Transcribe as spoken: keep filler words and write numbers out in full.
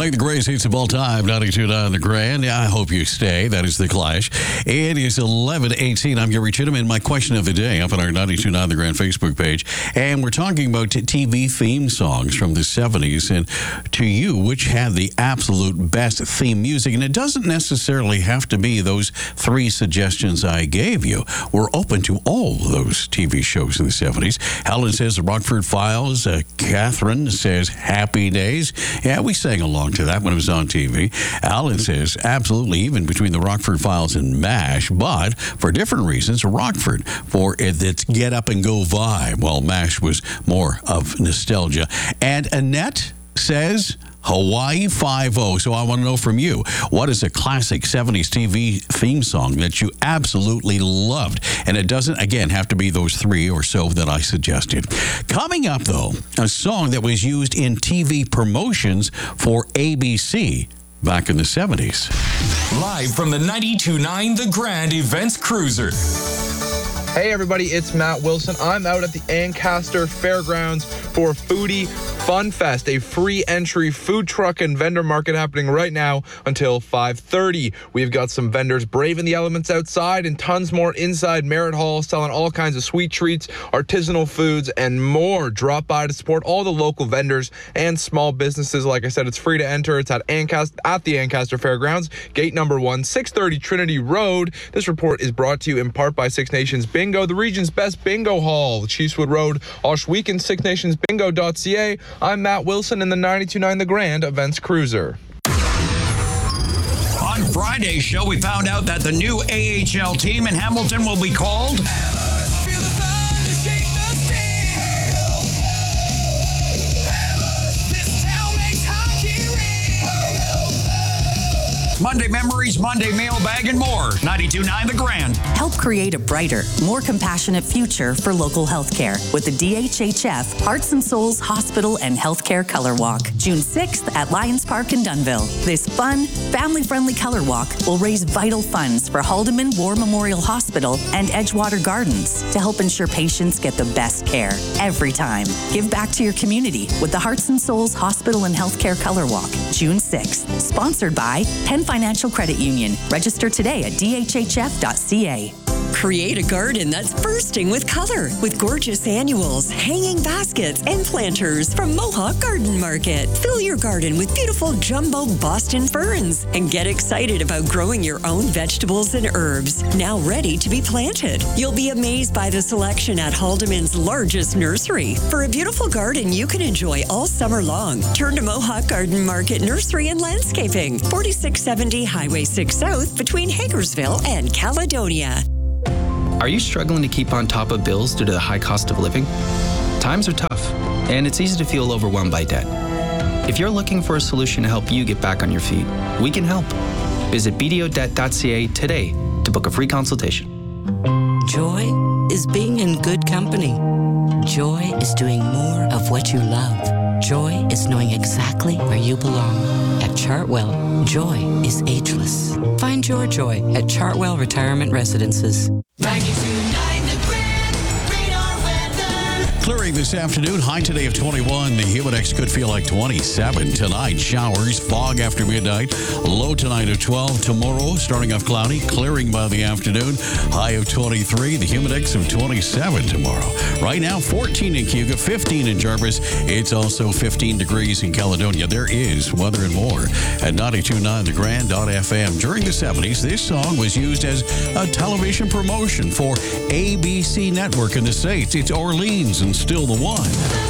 Playing the greatest hits of all time, ninety-two point nine The Grand. I hope you stay. That is The Clash. It is eleven eighteen. I'm Gary Chittum, my question of the day up on our ninety-two point nine The Grand Facebook page. And we're talking about T V theme songs from the seventies. And to you, which had the absolute best theme music? And it doesn't necessarily have to be those three suggestions I gave you. We're open to all those T V shows in the seventies. Helen says The Rockford Files. Uh, Catherine says Happy Days. Yeah, we sang along to that when it was on T V. Alan says absolutely, even between The Rockford Files and MASH, but for different reasons. Rockford for its get up and go vibe, while MASH was more of nostalgia. And Annette says Hawaii Five-O. So I want to know from you, what is a classic seventies T V theme song that you absolutely loved? And it doesn't, again, have to be those three or so that I suggested. Coming up, though, a song that was used in T V promotions for A B C back in the seventies. Live from the ninety-two point nine The Grand Events Cruiser. Hey everybody, it's Matt Wilson. I'm out at the Ancaster Fairgrounds for Foodie Fun Fest, a free entry food truck and vendor market happening right now until five thirty. We've got some vendors braving the elements outside and tons more inside Merritt Hall, selling all kinds of sweet treats, artisanal foods, and more. Drop by to support all the local vendors and small businesses. Like I said, it's free to enter. It's at Ancaster, at the Ancaster Fairgrounds, gate number one, six thirty Trinity Road. This report is brought to you in part by Six Nations Bingo, the region's best bingo hall. Chiefswood Road, Oshweekend, six nations bingo dot c a. I'm Matt Wilson in the ninety-two point nine The Grand Events Cruiser. On Friday's show, we found out that the new A H L team in Hamilton will be called Monday Memories, Monday Mailbag, and more. ninety-two point nine The Grand. Help create a brighter, more compassionate future for local healthcare with the D H H F Hearts and Souls Hospital and Healthcare Color Walk, June sixth at Lions Park in Dunnville. This fun, family-friendly color walk will raise vital funds for Haldeman War Memorial Hospital and Edgewater Gardens to help ensure patients get the best care every time. Give back to your community with the Hearts and Souls Hospital and Healthcare Color Walk, June sixth. Sponsored by Penn Financial Credit Union. Register today at d h h f dot c a. Create a garden that's bursting with color with gorgeous annuals, hanging baskets, and planters from Mohawk Garden Market. Fill your garden with beautiful jumbo Boston ferns and get excited about growing your own vegetables and herbs, now ready to be planted. You'll be amazed by the selection at Haldeman's largest nursery. For a beautiful garden you can enjoy all summer long, turn to Mohawk Garden Market Nursery and Landscaping, forty-six seventy Highway six South between Hagersville and Caledonia. Are you struggling to keep on top of bills due to the high cost of living? Times are tough, and it's easy to feel overwhelmed by debt. If you're looking for a solution to help you get back on your feet, we can help. Visit b d o debt dot c a today to book a free consultation. Joy is being in good company. Joy is doing more of what you love. Joy is knowing exactly where you belong. At Chartwell, joy is ageless. Find your joy at Chartwell Retirement Residences. Clearing this afternoon, high today of twenty-one. The Humidex could feel like twenty-seven tonight. Showers, fog after midnight. Low tonight of twelve. Tomorrow, starting off cloudy, clearing by the afternoon. High of twenty-three. The Humidex of twenty-seven tomorrow. Right now, fourteen in Cayuga, fifteen in Jarvis. It's also fifteen degrees in Caledonia. There is weather and more at ninety-two point nine The Grand dot f m. During the seventies, this song was used as a television promotion for A B C Network in the States. It's Orleans and Still the One.